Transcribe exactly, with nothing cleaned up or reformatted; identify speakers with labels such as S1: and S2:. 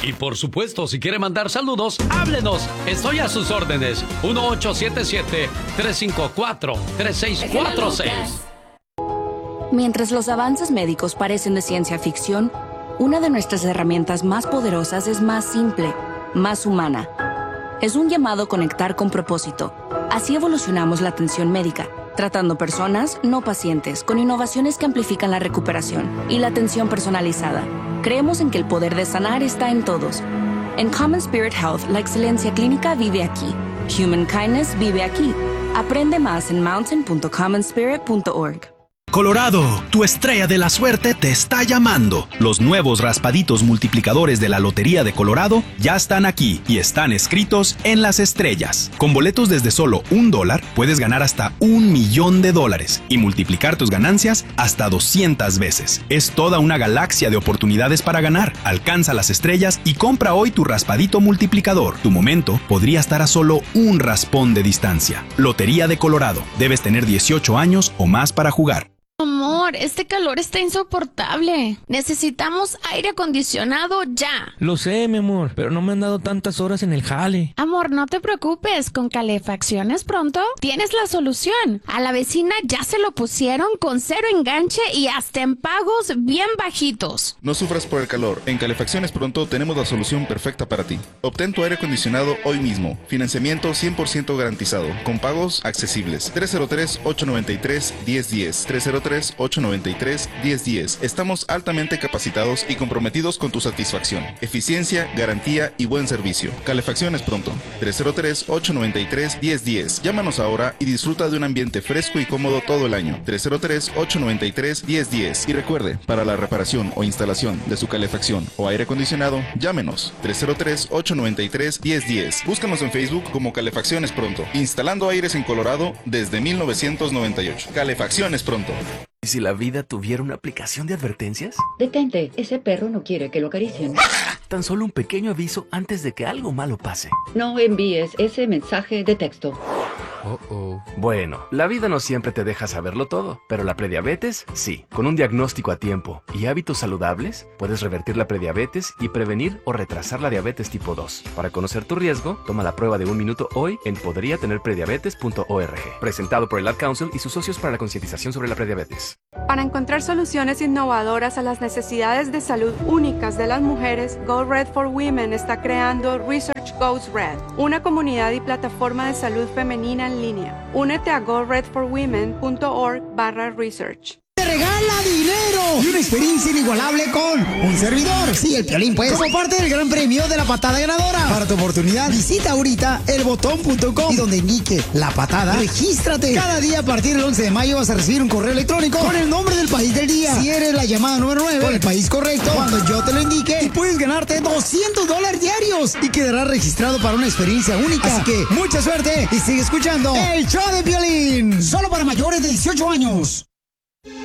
S1: Y por supuesto, si quiere mandar saludos, háblenos. Estoy a sus órdenes. uno ocho siete siete, tres cinco cuatro, tres seis cuatro seis.
S2: Mientras los avances médicos parecen de ciencia ficción, una de nuestras herramientas más poderosas es más simple, más humana. Es un llamado a conectar con propósito. Así evolucionamos la atención médica, tratando personas, no pacientes, con innovaciones que amplifican la recuperación y la atención personalizada. Creemos en que el poder de sanar está en todos. En Common Spirit Health, la excelencia clínica vive aquí. Human Kindness vive aquí. Aprende más en mountain punto common spirit punto org.
S3: Colorado, tu estrella de la suerte te está llamando. Los nuevos raspaditos multiplicadores de la Lotería de Colorado ya están aquí y están escritos en las estrellas. Con boletos desde solo un dólar, puedes ganar hasta un millón de dólares y multiplicar tus ganancias hasta doscientas veces. Es toda una galaxia de oportunidades para ganar. Alcanza las estrellas y compra hoy tu raspadito multiplicador. Tu momento podría estar a solo un raspón de distancia. Lotería de Colorado. Debes tener dieciocho años o más para jugar.
S4: Amor, este calor está insoportable. Necesitamos aire acondicionado ya.
S5: Lo sé, mi amor, pero no me han dado tantas horas en el jale.
S4: Amor, no te preocupes. Con Calefacciones Pronto tienes la solución. A la vecina ya se lo pusieron con cero enganche y hasta en pagos bien bajitos.
S6: No sufras por el calor. En Calefacciones Pronto tenemos la solución perfecta para ti. Obtén tu aire acondicionado hoy mismo. Financiamiento cien por ciento garantizado, con pagos accesibles. tres cero tres, ocho nueve tres, uno cero uno cero. tres cero tres, ocho nueve tres, uno cero uno cero. Estamos altamente capacitados y comprometidos con tu satisfacción, eficiencia, garantía y buen servicio. Calefacciones Pronto. tres cero tres, ocho nueve tres, uno cero uno cero. Llámanos ahora y disfruta de un ambiente fresco y cómodo todo el año. tres cero tres, ocho nueve tres, uno cero uno cero. Y recuerde, para la reparación o instalación de su calefacción o aire acondicionado, llámenos. tres cero tres, ocho nueve tres, uno cero uno cero. Búscanos en Facebook como Calefacciones Pronto. Instalando aires en Colorado desde mil novecientos noventa y ocho. Calefacciones Pronto.
S7: ¿Y si la vida tuviera una aplicación de advertencias?
S8: Detente, ese perro no quiere que lo acaricien.
S7: Tan solo un pequeño aviso antes de que algo malo pase.
S8: No envíes ese mensaje de texto.
S7: Oh, oh. Bueno, la vida no siempre te deja saberlo todo, pero la prediabetes, sí. Con un diagnóstico a tiempo y hábitos saludables, puedes revertir la prediabetes y prevenir o retrasar la diabetes tipo dos. Para conocer tu riesgo, toma la prueba de un minuto hoy en podría tener prediabetes punto org. Presentado por el Ad Council y sus socios para la concientización sobre la prediabetes.
S9: Para encontrar soluciones innovadoras a las necesidades de salud únicas de las mujeres, Go Red for Women está creando Research Goes Red, una comunidad y plataforma de salud femenina en línea. Únete a go red for women punto org barra research.
S10: ¡Te regala dinero! Y una experiencia inigualable con un servidor. Sí, el Piolín, pues. Como parte del gran premio de la patada ganadora. Para tu oportunidad, visita ahorita el botón punto com y donde indique la patada, regístrate. Cada día a partir del once de mayo vas a recibir un correo electrónico con el nombre del país del día. Si eres la llamada número nueve con el país correcto, cuando yo te lo indique, y puedes ganarte doscientos dólares diarios y quedarás registrado para una experiencia única. Así que, mucha suerte y sigue escuchando el show de Piolín. Solo para mayores de dieciocho años.